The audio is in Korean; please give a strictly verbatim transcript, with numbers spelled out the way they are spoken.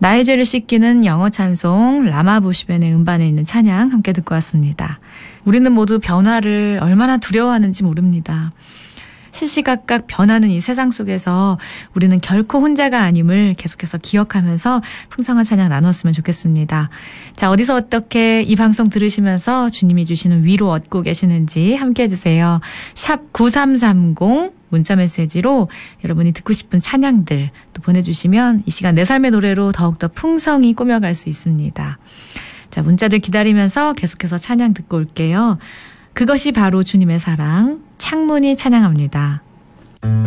나의 죄를 씻기는 영어 찬송 라마보시벤의 음반에 있는 찬양 함께 듣고 왔습니다. 우리는 모두 변화를 얼마나 두려워하는지 모릅니다. 시시각각 변하는 이 세상 속에서 우리는 결코 혼자가 아님을 계속해서 기억하면서 풍성한 찬양 나눴으면 좋겠습니다. 자, 어디서 어떻게 이 방송 들으시면서 주님이 주시는 위로 얻고 계시는지 함께 해주세요. 샵 구삼삼공 문자메시지로 여러분이 듣고 싶은 찬양들 또 보내주시면 이 시간 내 삶의 노래로 더욱더 풍성히 꾸며갈 수 있습니다. 자, 문자들 기다리면서 계속해서 찬양 듣고 올게요. 그것이 바로 주님의 사랑, 창문이 찬양합니다.